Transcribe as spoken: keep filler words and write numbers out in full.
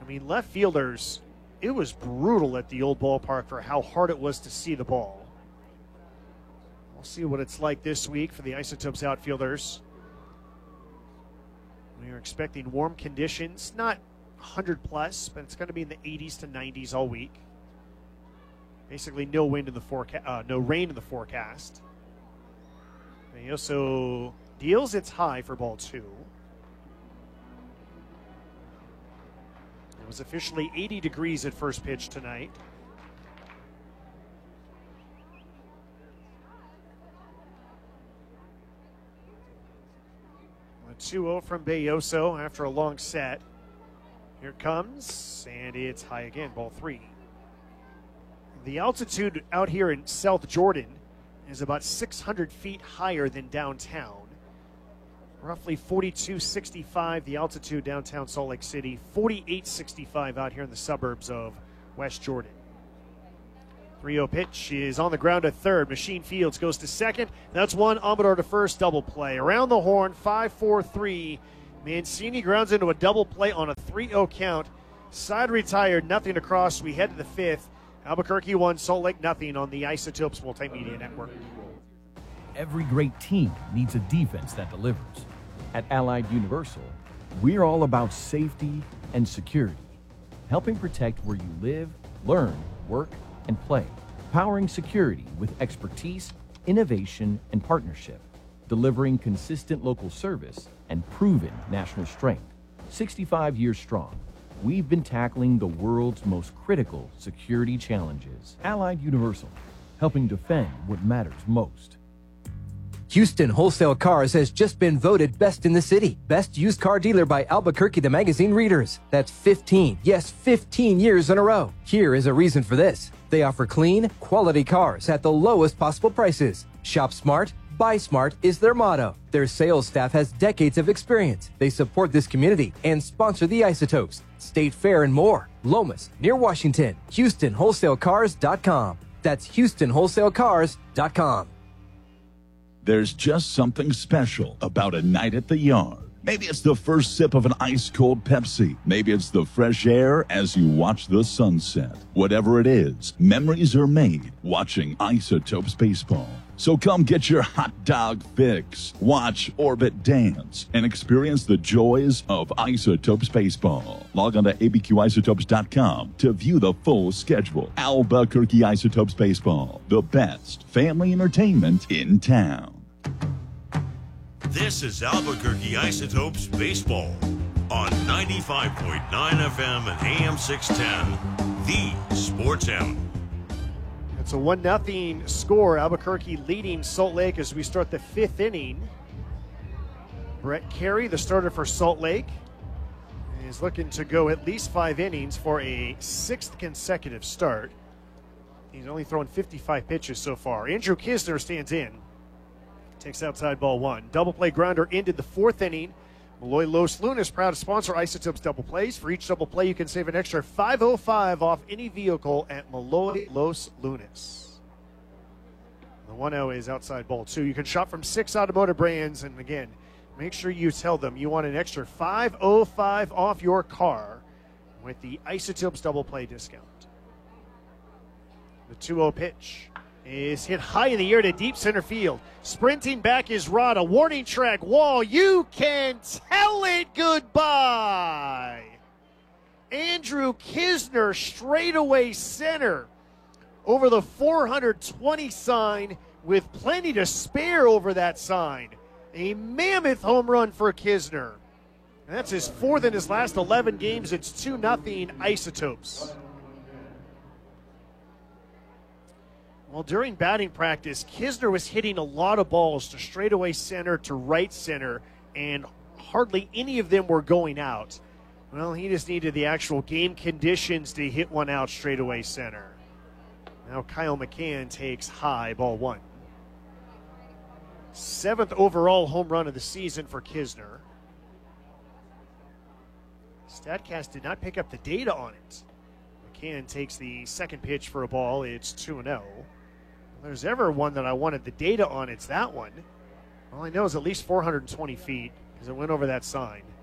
I mean, left fielders, it was brutal at the old ballpark for how hard it was to see the ball. We'll see what it's like this week for the Isotopes outfielders. We are expecting warm conditions, not one hundred plus, but it's going to be in the eighties to nineties all week. Basically, no wind in the forecast, uh, no rain in the forecast. He also deals its high for ball two. It was officially eighty degrees at first pitch tonight. A two oh from Belloso after a long set. Here it comes, and it's high again, ball three. The altitude out here in South Jordan is about six hundred feet higher than downtown. Roughly forty-two sixty-five, the altitude downtown Salt Lake City, forty-eight sixty-five out here in the suburbs of West Jordan. three oh pitch is on the ground at third. Machine Fields goes to second. That's one. Amador to first, double play. Around the horn, five four three. Mancini grounds into a double play on a three oh count. Side retired, nothing across. We head to the fifth. Albuquerque one, Salt Lake nothing on the Isotopes Multimedia Network. Every great team needs a defense that delivers. At Allied Universal, we're all about safety and security, helping protect where you live, learn, work, and play. Powering security with expertise, innovation, and partnership. Delivering consistent local service and proven national strength. sixty-five years strong, we've been tackling the world's most critical security challenges. Allied Universal, helping defend what matters most. Houston Wholesale Cars has just been voted best in the city. Best used car dealer by Albuquerque the Magazine readers. That's fifteen, yes, fifteen years in a row. Here is a reason for this. They offer clean, quality cars at the lowest possible prices. Shop smart, buy smart is their motto. Their sales staff has decades of experience. They support this community and sponsor the Isotopes, State Fair, and more. Lomas, near Washington. Houston Wholesale Cars dot com. That's Houston Wholesale Cars dot com. There's just something special about a night at the yard. Maybe it's the first sip of an ice-cold Pepsi. Maybe it's the fresh air as you watch the sunset. Whatever it is, memories are made watching Isotopes baseball. So come get your hot dog fix, watch Orbit dance, and experience the joys of Isotopes baseball. Log on to A B Q isotopes dot com to view the full schedule. Albuquerque Isotopes baseball, the best family entertainment in town. This is Albuquerque Isotopes baseball on ninety-five point nine F M and A M six ten, the Sports Animal. It's a one nothing score. Albuquerque leading Salt Lake as we start the fifth inning. Brett Carey, the starter for Salt Lake, is looking to go at least five innings for a sixth consecutive start. He's only thrown fifty-five pitches so far. Andrew Kisner stands in. Takes outside ball one. Double play grounder ended the fourth inning. Malloy Los Lunas, proud to sponsor Isotopes double plays. For each double play, you can save an extra five oh five off any vehicle at Malloy Los Lunas. The one oh is outside ball two. You can shop from six automotive brands, and again, make sure you tell them you want an extra five oh five off your car with the Isotopes double play discount. The two oh pitch is hit high in the air to deep center field. Sprinting back is Rod, a warning track wall. You can tell it goodbye. Andrew Kisner straightaway center over the four hundred twenty sign with plenty to spare over that sign. A mammoth home run for Kisner. And that's his fourth in his last eleven games. It's two nothing Isotopes. Well, during batting practice, Kisner was hitting a lot of balls to straightaway center to right center, and hardly any of them were going out. Well, he just needed the actual game conditions to hit one out straightaway center. Now Kyle McCann takes high, ball one. Seventh overall home run of the season for Kisner. StatCast did not pick up the data on it. McCann takes the second pitch for a ball. It's two and oh. If there's ever one that I wanted the data on, it's that one. All I know is at least four hundred twenty feet because it went over that sign.